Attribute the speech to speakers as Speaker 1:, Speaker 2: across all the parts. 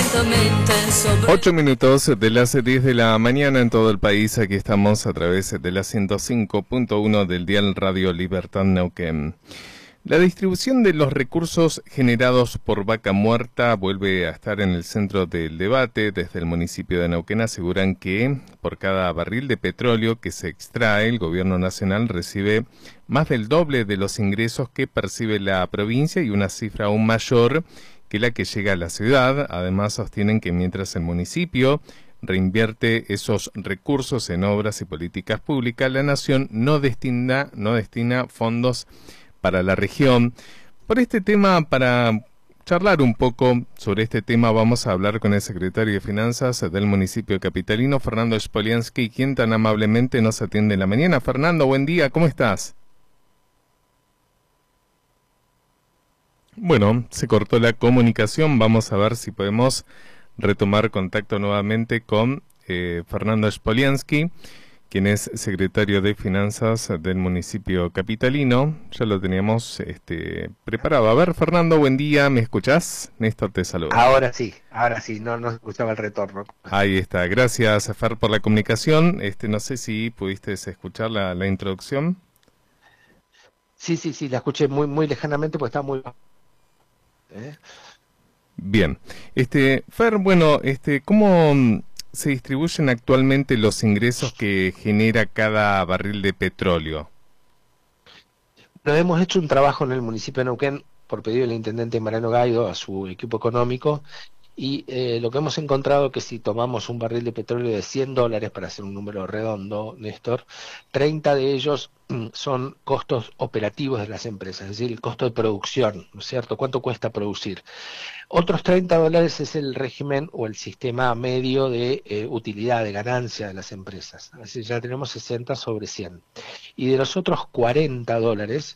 Speaker 1: 8 minutos de las 10 de la mañana en todo el país. Aquí estamos a través de la 105.1 del dial Radio Libertad Neuquén. La distribución de los recursos generados por vaca muerta vuelve a estar en el centro del debate. Desde el municipio de Neuquén aseguran que por cada barril de petróleo que se extrae, el gobierno nacional recibe más del doble de los ingresos que percibe la provincia y una cifra aún mayor que la que llega a la ciudad. Además, sostienen que mientras el municipio reinvierte esos recursos en obras y políticas públicas, la nación no destina fondos para la región. Por este tema, para charlar un poco sobre este tema, vamos a hablar con el secretario de Finanzas del municipio capitalino, Fernando Spoliansky, quien tan amablemente nos atiende en la mañana. Fernando, buen día, ¿cómo estás? Bueno, se cortó la comunicación. Vamos a ver si podemos retomar contacto nuevamente con Fernando Spoliansky, quien es secretario de Finanzas del municipio capitalino. Ya lo teníamos preparado. A ver, Fernando, buen día, ¿me escuchás? Néstor te saluda.
Speaker 2: Ahora sí, no escuchaba el retorno.
Speaker 1: Ahí está, gracias Fer por la comunicación. No sé si pudiste escuchar la introducción.
Speaker 2: Sí, la escuché muy lejanamente porque estaba muy...
Speaker 1: Bien, Fer, bueno, ¿cómo se distribuyen actualmente los ingresos que genera cada barril de petróleo?
Speaker 2: Nos hemos hecho un trabajo en el municipio de Neuquén por pedido del intendente Mariano Gaido a su equipo económico y lo que hemos encontrado es que si tomamos un barril de petróleo de $100, para hacer un número redondo, Néstor, 30 de ellos son costos operativos de las empresas, es decir, el costo de producción, ¿no es cierto? ¿Cuánto cuesta producir? Otros $30 es el régimen o el sistema medio de utilidad, de ganancia de las empresas. Así ya tenemos 60 sobre 100. Y de los otros $40,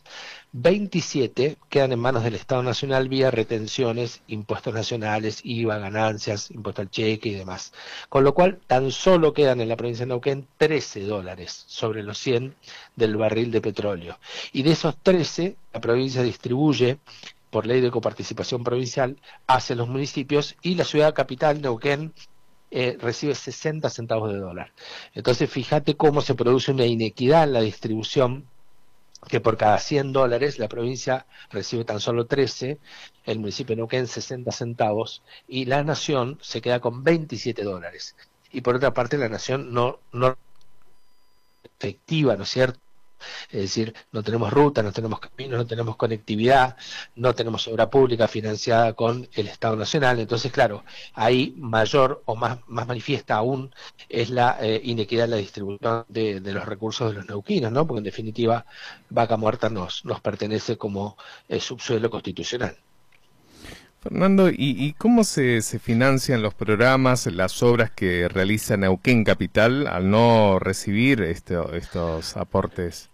Speaker 2: 27 quedan en manos del Estado Nacional vía retenciones, impuestos nacionales, IVA, ganancias, impuesto al cheque y demás. Con lo cual, tan solo quedan en la provincia de Neuquén $13 sobre los 100 del barril de petróleo. Y de esos 13, la provincia distribuye por ley de coparticipación provincial hacia los municipios y la ciudad capital, Neuquén, recibe 60 centavos de dólar. Entonces, fíjate cómo se produce una inequidad en la distribución, que por cada $100 la provincia recibe tan solo 13, el municipio de Neuquén 60 centavos y la nación se queda con $27. Y por otra parte, la nación no efectiva, ¿no es cierto? Es decir, no tenemos ruta, no tenemos caminos, no tenemos conectividad, no tenemos obra pública financiada con el Estado Nacional. Entonces, claro, ahí mayor o más manifiesta aún es la inequidad en la distribución de los recursos de los neuquinos, ¿no? Porque en definitiva, vaca muerta nos pertenece como subsuelo constitucional.
Speaker 1: Fernando, ¿y cómo se financian los programas, las obras que realiza Neuquén Capital al no recibir estos aportes?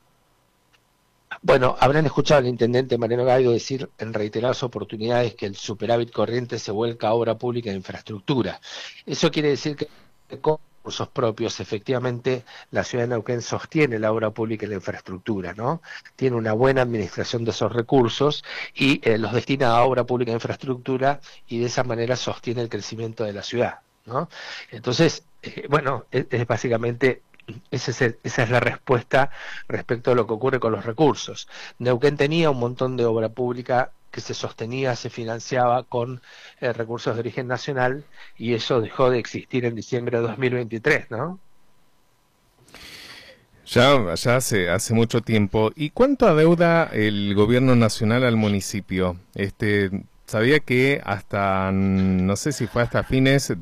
Speaker 2: Bueno, habrán escuchado al intendente Mariano Gaido decir en reiteradas oportunidades que el superávit corriente se vuelca a obra pública e infraestructura. Eso quiere decir que con recursos propios, efectivamente, la ciudad de Neuquén sostiene la obra pública y la infraestructura, ¿no? Tiene una buena administración de esos recursos y los destina a obra pública e infraestructura y de esa manera sostiene el crecimiento de la ciudad, ¿no? Entonces, bueno, es básicamente... esa es la respuesta respecto a lo que ocurre con los recursos. Neuquén tenía un montón de obra pública que se sostenía, se financiaba con recursos de origen nacional y eso dejó de existir en diciembre de 2023, ¿no?
Speaker 1: Ya hace mucho tiempo. ¿Y cuánto adeuda el gobierno nacional al municipio? Sabía que hasta, no sé si fue hasta fines